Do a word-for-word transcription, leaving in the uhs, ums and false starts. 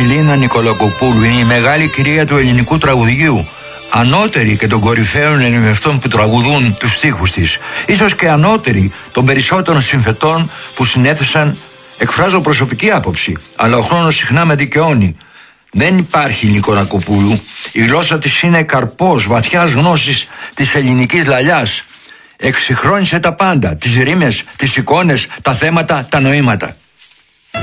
Λίνα Νικολακοπούλου είναι η μεγάλη κυρία του ελληνικού τραγουδιού, ανώτερη και των κορυφαίων ερμηνευτών που τραγουδούν τους στίχους της, ίσως και ανώτερη των περισσότερων συμφετών που συνέθεσαν. Εκφράζω προσωπική άποψη, αλλά ο χρόνος συχνά με δικαιώνει. Δεν υπάρχει Νικολακοπούλου. Η γλώσσα της είναι καρπός βαθιάς γνώσης της ελληνικής λαλιάς. Εξυγχρόνισε τα πάντα, τις ρήμες, τις εικόνες, τα θέματα, τα νοήματα.